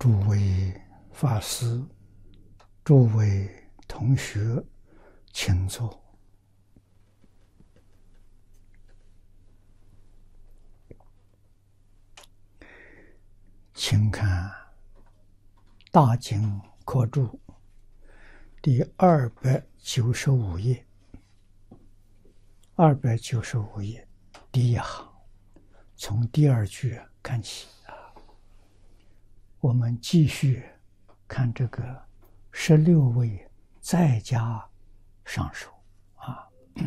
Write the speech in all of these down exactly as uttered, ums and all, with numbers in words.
诸位法师、诸位同学，请坐。请看《大经科注》第二百九十五页，二百九十五页第一行，从第二句看起啊。我们继续看这个十六位在家上首啊。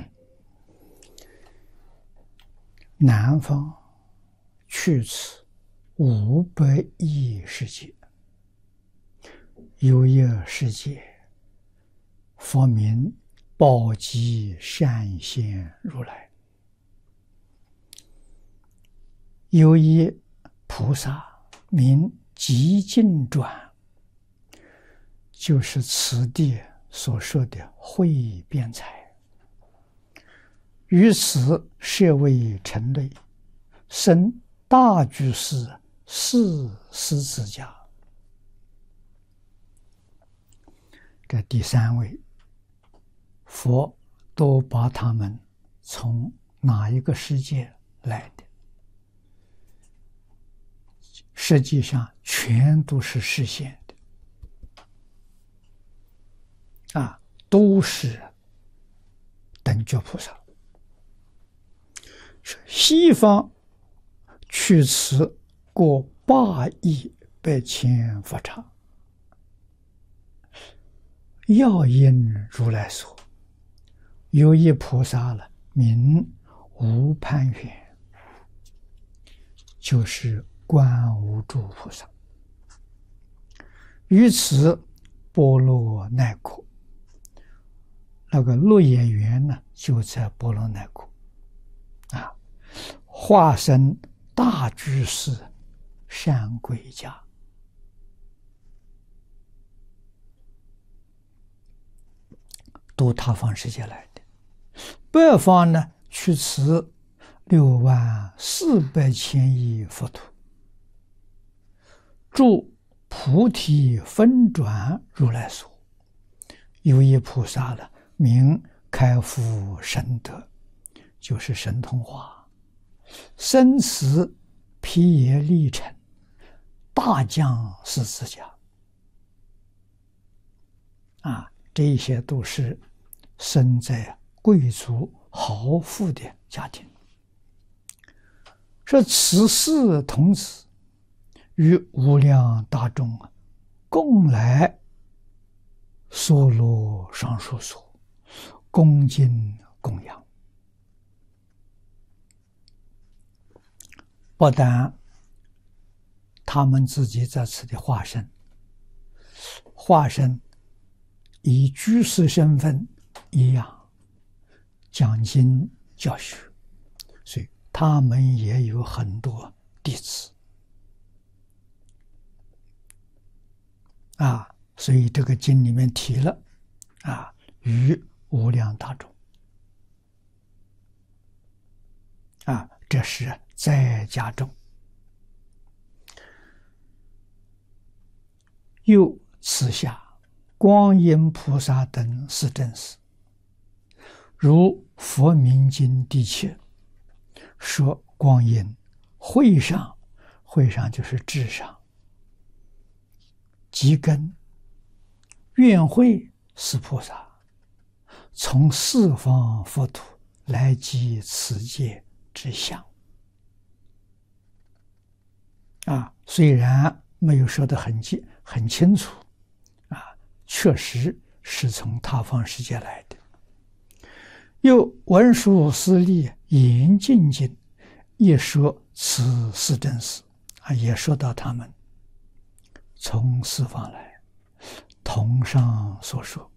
南方去此五百亿世界，有一世界，佛名宝积善现如来，有一菩萨名极尽转，就是此地所说的慧辩才，于此设为尘类，生大居士四师子家。这第三位，佛都把他们从哪一个世界来的？实际上全都是实现的啊，都是等觉菩萨。西方去此过八亿百千佛刹，要因如来所，有一菩萨了，名无攀缘，就是观无住菩萨。于此波罗奈国，那个鹿野园呢，就在波罗奈国啊，化身大居士善贵家。都他方世界来的。北方呢，去此六万四百千亿佛土，住菩提分转如来所，有一菩萨了，名开敷神德，就是神通化，生死毗耶历程，大将是自家啊，这些都是生在贵族豪富的家庭。说此四童子与无量大众共来娑罗双树所，恭敬供养。不但他们自己在此的化身，化身以居士身份一样讲经教学，所以他们也有很多弟子啊，所以这个经里面提了啊，与无量大众啊，这是在家众。又此下观音菩萨等四正士，如佛名经第七说，观音会上，会上就是智上，即根愿会是菩萨，从四方佛土来即此界之相啊，虽然没有说得很清很清楚啊，确实是从他方世界来的。又文殊师利严净经也说此四正士啊，也说到他们从四方来，同上所说。